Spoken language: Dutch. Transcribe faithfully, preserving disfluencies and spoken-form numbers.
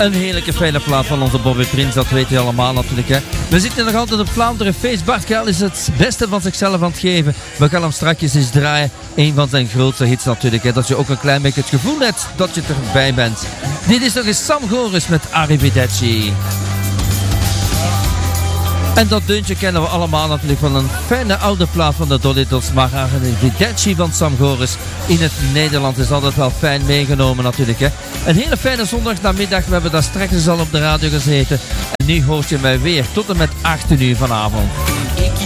Een heerlijke fijne plaat van onze Bobby Prins, dat weet je allemaal natuurlijk. Hè. We zitten nog altijd op Vlaanderen Feest. Bart Kael is het beste van zichzelf aan het geven. We gaan hem strakjes eens draaien. Een van zijn grootste hits natuurlijk. Hè. Dat je ook een klein beetje het gevoel hebt dat je erbij bent. Dit is nog eens Sam Goris met Arrivederci. En dat deuntje kennen we allemaal natuurlijk van een fijne oude plaat van de Dolly Dots. Maar Arrivederci van Sam Goris in het Nederland is altijd wel fijn meegenomen natuurlijk. Hè. Een hele fijne zondagnamiddag. We hebben daar straks al op de radio gezeten. En nu hoort je mij weer tot en met acht uur vanavond.